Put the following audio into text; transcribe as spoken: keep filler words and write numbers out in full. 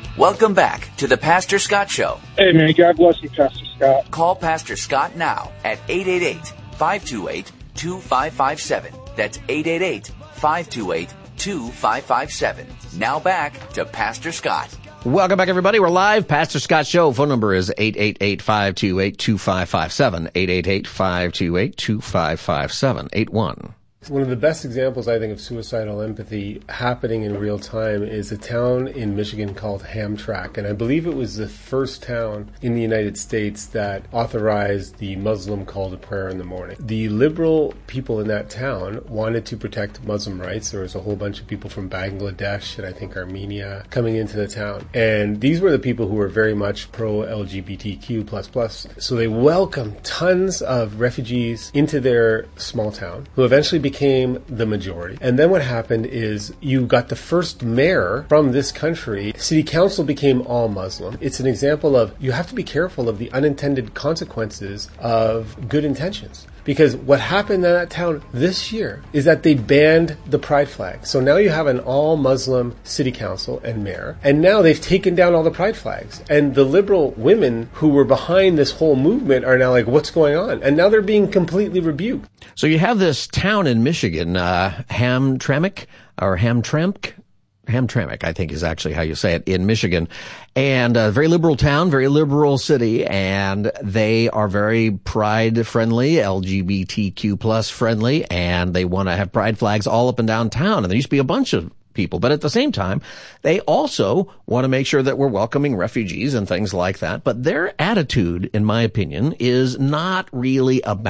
Welcome back to the Pastor Scott Show. Hey, man, God bless you, Pastor Scott. Call Pastor Scott now at eight eight eight, five two eight, two five five seven. That's eight eight eight, five two eight, two five five seven. Now back to Pastor Scott. Welcome back, everybody. We're live. Pastor Scott Show. Phone number is eight eight eight, five two eight, two five five seven. eight eight eight, five two eight, two five five seven. eight one. One of the best examples, I think, of suicidal empathy happening in real time is a town in Michigan called Hamtramck. And I believe it was the first town in the United States that authorized the Muslim call to prayer in the morning. The liberal people in that town wanted to protect Muslim rights. There was a whole bunch of people from Bangladesh and I think Armenia coming into the town. And these were the people who were very much pro-L G B T Q plus plus. So they welcomed tons of refugees into their small town who eventually became became the majority. And then what happened is you got the first mayor from this country. City council became all Muslim. It's an example of you have to be careful of the unintended consequences of good intentions. Because what happened in that town this year is that they banned the pride flag. So now you have an all-Muslim city council and mayor, and now they've taken down all the pride flags. And the liberal women who were behind this whole movement are now like, what's going on? And now they're being completely rebuked. So you have this town in Michigan, uh, Hamtramck, or Hamtramck, Hamtramck, I think is actually how you say it, in Michigan. And a very liberal town, very liberal city, and they are very pride friendly, L G B T Q plus friendly, and they want to have pride flags all up and down town. And there used to be a bunch of people, but at the same time, they also want to make sure that we're welcoming refugees and things like that. But their attitude, in my opinion, is not really about